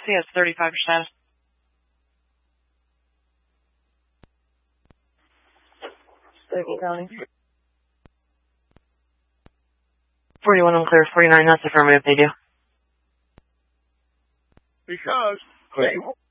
See, it's 35%. Stogie County. 41 unclear, 49, that's affirmative, they do. Because they